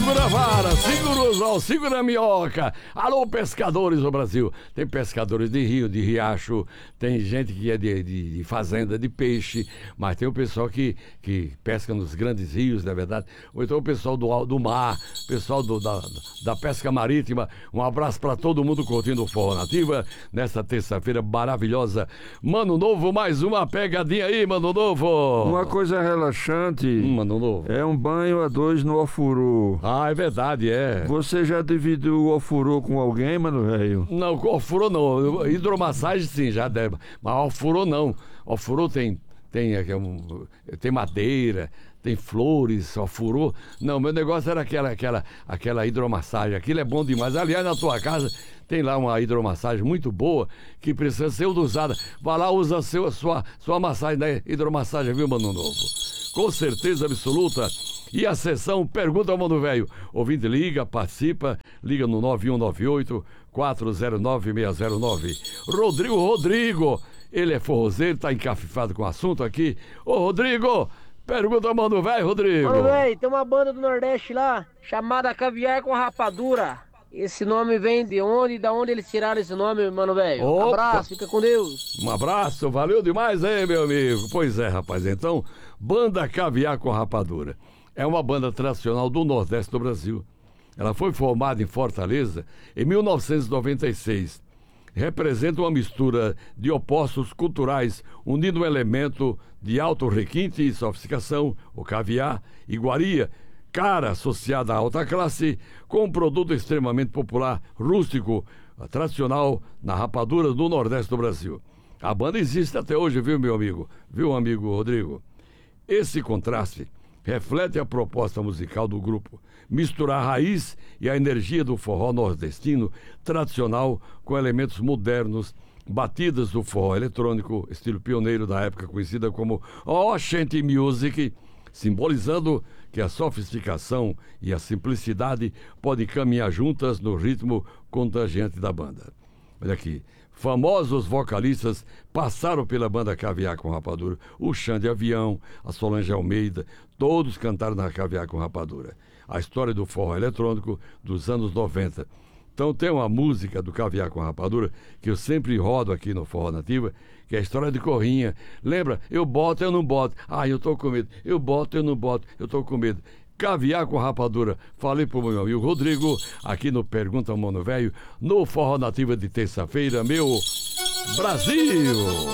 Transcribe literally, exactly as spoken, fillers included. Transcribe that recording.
segura a vara, segura o anzol, segura a minhoca. Alô, pescadores do Brasil. Tem pescadores de rio, de riacho, tem gente que é de, de, de fazenda, de peixe, mas tem o pessoal que, que pesca nos grandes rios, não é verdade? Ou então o pessoal do, do mar, pessoal do, da, da pesca marítima. Um abraço para todo mundo curtindo o Forró Nativa nessa terça-feira maravilhosa. Mano Novo, mais uma pegadinha aí, Mano Novo. Uma coisa relaxante. Hum, Mano Novo. É um banho a dois no ofurô. Ah, é verdade, é. Você já dividiu o ofurô com alguém, mano velho? Não, ofurô não. Hidromassagem sim, já deve. Mas ofurô não. Ofurô tem, tem, tem madeira, tem flores, ofurô. Não, meu negócio era aquela, aquela, aquela hidromassagem. Aquilo é bom demais. Aliás, na tua casa tem lá uma hidromassagem muito boa que precisa ser usada. Vai lá, usa a sua, sua, sua massagem da hidromassagem, viu, Mano Novo? Com certeza absoluta. E a sessão Pergunta ao Mano Velho. Ouvinte liga, participa, liga no nove um nove oito, quatro zero nove, seis zero nove. Rodrigo Rodrigo, ele é forrozeiro, tá encafifado com o assunto aqui. Ô Rodrigo, pergunta ao Mano Velho, Rodrigo. Mano Velho, tem uma banda do Nordeste lá, chamada Caviar com Rapadura. Esse nome vem de onde? Da onde eles tiraram esse nome, Mano Velho? Abraço, fica com Deus. Um abraço, valeu demais aí, meu amigo. Pois é, rapaz, então, Banda Caviar com Rapadura. É uma banda tradicional do Nordeste do Brasil. Ela foi formada em Fortaleza em mil novecentos e noventa e seis. Representa uma mistura de opostos culturais, unindo um elemento de alto requinte e sofisticação, o caviar, iguaria, cara associada à alta classe, com um produto extremamente popular, rústico, tradicional, na rapadura do Nordeste do Brasil. A banda existe até hoje, viu, meu amigo? Viu, amigo Rodrigo? Esse contraste reflete a proposta musical do grupo, misturar a raiz e a energia do forró nordestino tradicional com elementos modernos, batidas do forró eletrônico, estilo pioneiro da época conhecida como Oshente Music, simbolizando que a sofisticação e a simplicidade podem caminhar juntas no ritmo contagiante da banda. Olha aqui, famosos vocalistas passaram pela banda Caviar com Rapadura. O Xande Avião, a Solange Almeida, todos cantaram na Caviar com Rapadura. A história do forró eletrônico dos anos noventa. Então tem uma música do Caviar com Rapadura que eu sempre rodo aqui no Forró Nativa, que é a história de Corrinha. Lembra? Eu boto, eu não boto. Ah, eu tô com medo. Eu boto, eu não boto. Eu tô com medo. Caviar com Rapadura. Falei pro meu amigo Rodrigo, aqui no Pergunta ao Mano Velho, no Forró Nativa de terça-feira, meu Brasil!